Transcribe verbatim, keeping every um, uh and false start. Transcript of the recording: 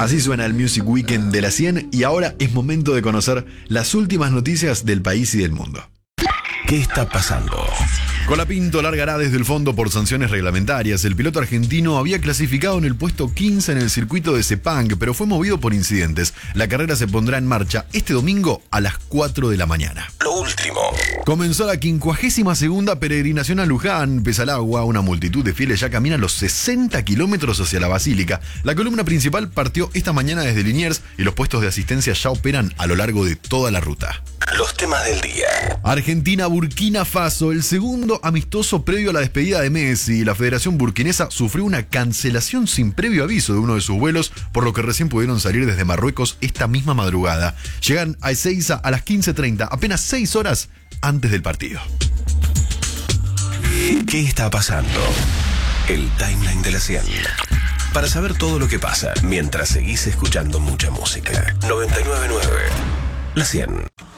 Así suena el Music Weekend de la cien y ahora es momento de conocer las últimas noticias del país y del mundo. ¿Qué está pasando? Colapinto largará desde el fondo por sanciones reglamentarias. El piloto argentino había clasificado en el puesto quince en el circuito de Sepang, pero fue movido por incidentes. La carrera se pondrá en marcha este domingo a las cuatro de la mañana. Lo último. Comenzó la quincuagésima segunda peregrinación a Luján. Pese al agua, una multitud de fieles ya camina los sesenta kilómetros hacia la basílica. La columna principal partió esta mañana desde Liniers y los puestos de asistencia ya operan a lo largo de toda la ruta. Los temas del día. Argentina-Burkina Faso, el segundo amistoso previo a la despedida de Messi. La Federación Burkinesa sufrió una cancelación sin previo aviso de uno de sus vuelos, por lo que recién pudieron salir desde Marruecos esta misma madrugada. Llegan a Ezeiza a las quince treinta, apenas seis horas antes del partido. ¿Qué está pasando? El timeline de la cien. Para saber todo lo que pasa mientras seguís escuchando mucha música. noventa y nueve punto nueve La cien.